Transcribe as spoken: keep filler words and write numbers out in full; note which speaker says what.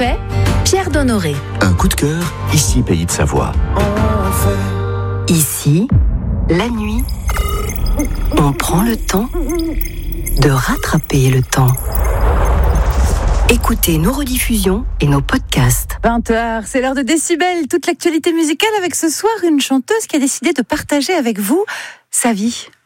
Speaker 1: fait Pierre Donnoré.
Speaker 2: Un coup de cœur, ici Pays de Savoie.
Speaker 3: Ici, la nuit, on prend le temps de rattraper le temps. Écoutez nos rediffusions et nos podcasts.
Speaker 4: vingt heures, c'est l'heure de Décibel. Toute l'actualité musicale avec ce soir une chanteuse qui a décidé de partager avec vous sa vie.